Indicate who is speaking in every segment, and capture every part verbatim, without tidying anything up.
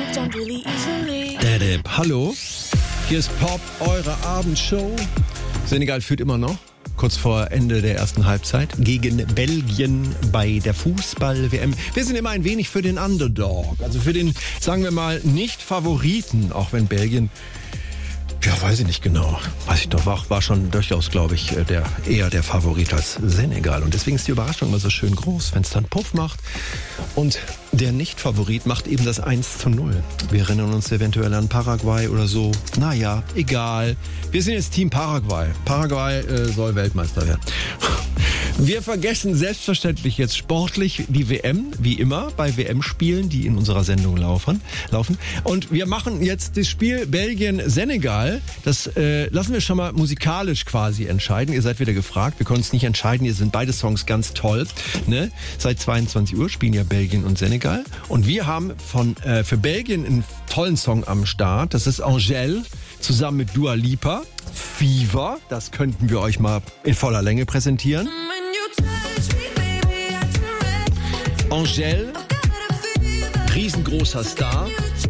Speaker 1: Dadab, hallo. Hier ist Pop, eure Abendshow. Senegal führt immer noch, kurz vor Ende der ersten Halbzeit, gegen Belgien bei der Fußball-W M. Wir sind immer ein wenig für den Underdog, also für den, sagen wir mal, Nicht-Favoriten, auch wenn Belgien, ja, weiß ich nicht genau, weiß ich doch, war, war schon durchaus, glaube ich, der, eher der Favorit als Senegal. Und deswegen ist die Überraschung immer so schön groß, wenn es dann Puff macht. Und der Nicht-Favorit macht eben das eins zu null. Wir erinnern uns eventuell an Paraguay oder so. Naja, egal. Wir sind jetzt Team Paraguay. Paraguay äh, soll Weltmeister werden. Wir vergessen selbstverständlich jetzt sportlich die W M, wie immer, bei W M-Spielen, die in unserer Sendung laufen. laufen. Und wir machen jetzt das Spiel Belgien-Senegal. Das äh, lassen wir schon mal musikalisch quasi entscheiden. Ihr seid wieder gefragt. Wir konnten es nicht entscheiden. Hier sind beide Songs ganz toll. Ne? Seit zweiundzwanzig Uhr spielen ja Belgien und Senegal. Und wir haben von äh, für Belgien einen tollen Song am Start. Das ist Angèle zusammen mit Dua Lipa. Fever. Das könnten wir euch mal in voller Länge präsentieren. Angèle, riesengroßer Star.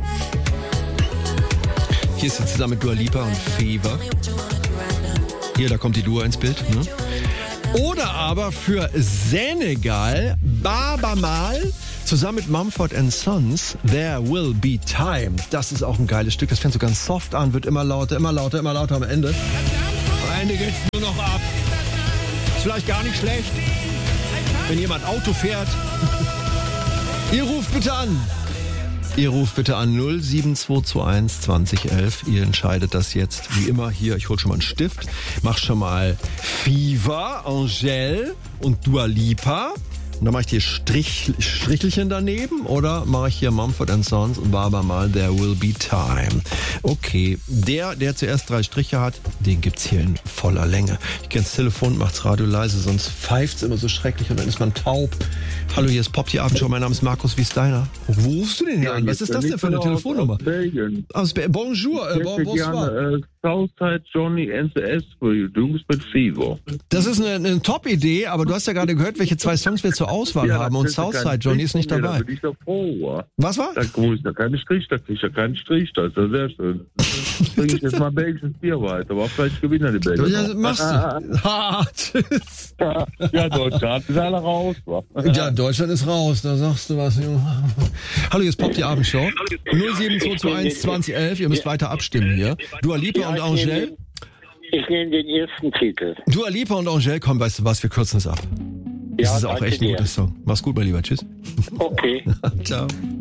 Speaker 1: Hier ist sie zusammen mit Dua Lipa und Fever. Hier, da kommt die Dua ins Bild. Ne? Oder aber für Senegal, Baaba Maal, zusammen mit Mumford and Sons, There Will Be Time. Das ist auch ein geiles Stück. Das fängt so ganz soft an, wird immer lauter, immer lauter, immer lauter am Ende. Am Ende geht's nur noch ab. Ist vielleicht gar nicht schlecht, wenn jemand Auto fährt. Ihr ruft bitte an. Ihr ruft bitte an null sieben zwei zwei eins zwanzig elf. Ihr entscheidet das jetzt wie immer hier. Ich hol schon mal einen Stift. Mach schon mal Fever, Angèle und Dua Lipa. Und dann mache ich hier Strich, Strichelchen daneben oder mache ich hier Mumford and Sons und Baaba Maal, There Will Be Time. Okay, der, der zuerst drei Striche hat, den gibt's hier in voller Länge. Ich gehe ins Telefon, macht's Radio leise, sonst pfeift's immer so schrecklich und dann ist man taub. Hallo, hier ist Pop, die Abendshow. Mein Name ist Markus, wie ist deiner? Wo rufst du denn hier an? Was ist das denn für eine Telefonnummer?
Speaker 2: Aus Belgien.
Speaker 1: Aus Be- Bonjour, äh, bon, bonsoir.
Speaker 2: Gerne, äh, Southside Johnny N C S für you, Jungs mit Fever.
Speaker 1: Das ist eine, eine Top-Idee, aber du hast ja gerade gehört, welche zwei Songs wir zur Auswahl ja, haben und Southside Johnny ist nicht dabei.
Speaker 2: Da bin ich doch froh.
Speaker 1: Was war?
Speaker 2: Da muss ich ja keinen Strich, da krieg ich ja keinen Strich, das ist ja sehr schön. Bring ich jetzt mal belgisches Bier weiter, aber vielleicht gewinnen die Belgier.
Speaker 1: Ja, machst du. Ha, tschüss.
Speaker 2: Ja, Deutschland ist alle raus.
Speaker 1: Ja, Deutschland ist raus, da sagst du was. Hallo, hier ist Pop, die Abendshow. null sieben zwei zwei eins zwanzig elf, ihr müsst weiter abstimmen hier. Dua Lipa und Angèle.
Speaker 3: Ich nehme den ersten Titel.
Speaker 1: Dua Lipa und Angèle, komm, weißt du was, wir kürzen es ab. Das
Speaker 3: Ja,
Speaker 1: ist auch echt ein guter Song. Mach's gut, mein Lieber. Tschüss.
Speaker 3: Okay.
Speaker 1: Ciao.